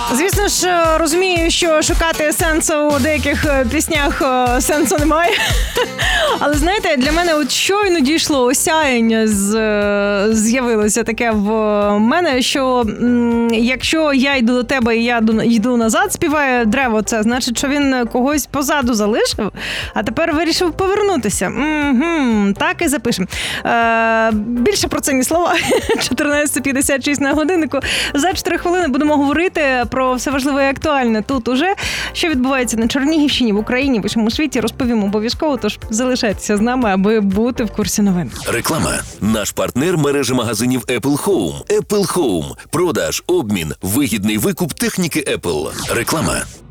Звісно ж, розумію, що шукати сенсу у деяких піснях сенсу немає. Але, знаєте, для мене от щойно дійшло осяяння, з'явилося таке в мене, що якщо я йду до тебе і я йду назад, співає Древо, це значить, що він когось позаду залишив, а тепер вирішив повернутися. Так і запишемо. Більше про це ні слова. 14:56 на годиннику. За 4 хвилини будемо говорити про все важливе і актуальне тут уже. Що відбувається на Чернігівщині, в Україні, в усьому світі, розповім обов'язково, тож залишайтеся з нами, аби бути в курсі новин. Реклама. Наш партнер мережі магазинів Apple Home. Apple Home. Продаж, обмін, вигідний викуп техніки Apple. Реклама.